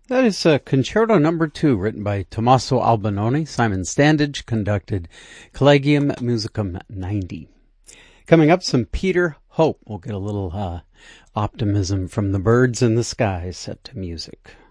That is Concerto Number 2, written by Tommaso Albinoni. Simon Standage conducted Collegium Musicum 90. Coming up, some Peter Hope. We'll get a little optimism from the birds in the sky set to music.